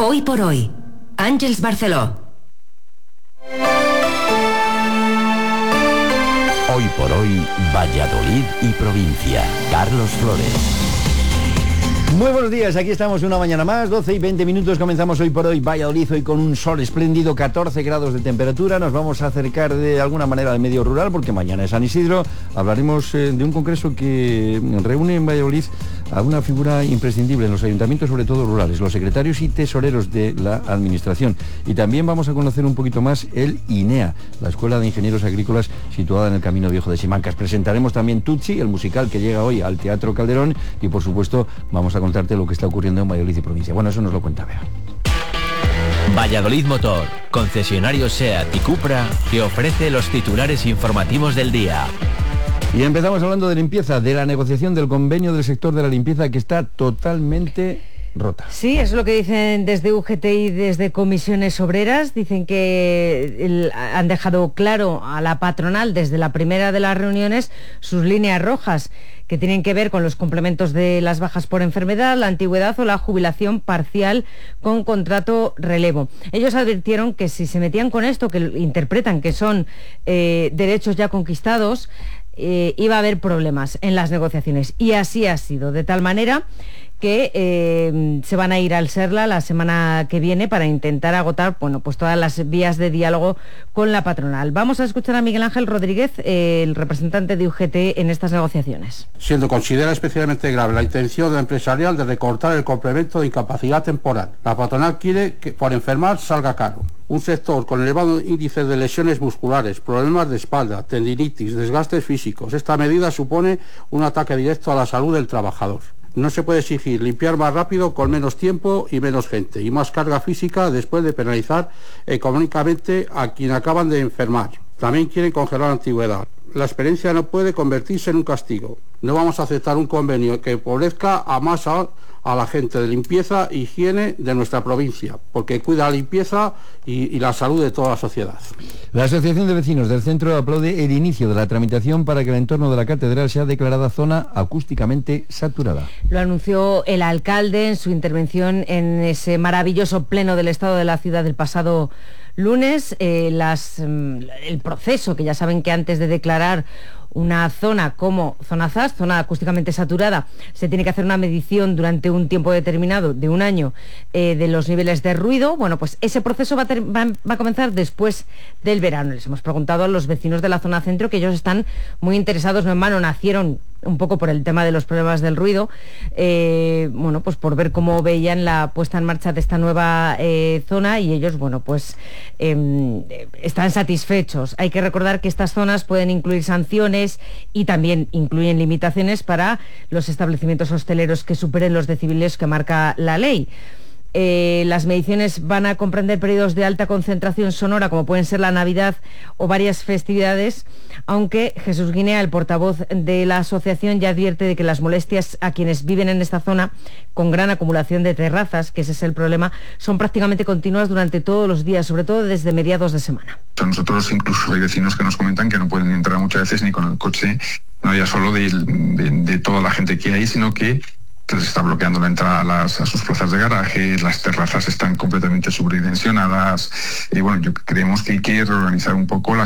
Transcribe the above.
Hoy por hoy, Àngels Barceló. Hoy por hoy, Valladolid y provincia. Carlos Flores. Muy buenos días, aquí estamos una mañana más, 12 y 20 minutos, comenzamos Hoy por Hoy Valladolid, hoy con un sol espléndido, 14 grados de temperatura. Nos vamos a acercar de alguna manera al medio rural, porque mañana es San Isidro. Hablaremos de un congreso que reúne en Valladolid a una figura imprescindible en los ayuntamientos, sobre todo rurales, los secretarios y tesoreros de la administración. Y también vamos a conocer un poquito más el INEA, la Escuela de Ingenieros Agrícolas situada en el Camino Viejo de Simancas. Presentaremos también Tutsi, el musical que llega hoy al Teatro Calderón, y por supuesto vamos a contarte lo que está ocurriendo en Valladolid y provincia. Bueno, eso nos lo cuenta Bea. Valladolid Motor, concesionario SEAT y Cupra, que ofrece los titulares informativos del día. Y empezamos hablando de limpieza, de la negociación del convenio del sector de la limpieza, que está totalmente rota. Sí, eso es lo que dicen desde UGT y desde Comisiones Obreras. Dicen que han dejado claro a la patronal desde la primera de las reuniones sus líneas rojas, que tienen que ver con los complementos de las bajas por enfermedad, la antigüedad o la jubilación parcial con contrato relevo. Ellos advirtieron que si se metían con esto, que interpretan que son derechos ya conquistados, iba a haber problemas en las negociaciones. Y así ha sido, de tal manera que se van a ir al SERLA la semana que viene para intentar agotar, bueno, pues todas las vías de diálogo con la patronal. Vamos a escuchar a Miguel Ángel Rodríguez, el representante de UGT en estas negociaciones. Siendo considera especialmente grave la intención del empresarial de recortar el complemento de incapacidad temporal. La patronal quiere que por enfermar salga caro. Un sector con elevado índice de lesiones musculares, problemas de espalda, tendinitis, desgastes físicos. Esta medida supone un ataque directo a la salud del trabajador. No se puede exigir limpiar más rápido con menos tiempo y menos gente y más carga física después de penalizar económicamente a quien acaban de enfermar. También quieren congelar la antigüedad. La experiencia no puede convertirse en un castigo. No vamos a aceptar un convenio que empobrezca a la gente de limpieza e higiene de nuestra provincia, porque cuida la limpieza y la salud de toda la sociedad. La Asociación de Vecinos del Centro aplaude el inicio de la tramitación para que el entorno de la catedral sea declarada zona acústicamente saturada. Lo anunció el alcalde en su intervención en ese maravilloso pleno del Estado de la ciudad del pasado lunes. El proceso, que ya saben que antes de declarar una zona como zona ZAS, zona acústicamente saturada, se tiene que hacer una medición durante un tiempo determinado de un año de los niveles de ruido. Bueno, pues ese proceso va a comenzar después del verano. Les hemos preguntado a los vecinos de la zona centro, que ellos están muy interesados, no en vano nacieron un poco por el tema de los problemas del ruido, bueno, pues por ver cómo veían la puesta en marcha de esta nueva zona, y ellos, bueno, pues están satisfechos. Hay que recordar que estas zonas pueden incluir sanciones y también incluyen limitaciones para los establecimientos hosteleros que superen los decibelios que marca la ley. Las mediciones van a comprender periodos de alta concentración sonora, como pueden ser la Navidad o varias festividades, aunque Jesús Guinea, el portavoz de la asociación, ya advierte de que las molestias a quienes viven en esta zona con gran acumulación de terrazas, que ese es el problema, son prácticamente continuas durante todos los días, sobre todo desde mediados de semana. Nosotros incluso hay vecinos que nos comentan que no pueden entrar muchas veces ni con el coche, no ya solo de toda la gente que hay, sino que se está bloqueando la entrada a sus plazas de garaje, las terrazas están completamente sobredimensionadas, y bueno, creemos que hay que reorganizar un poco las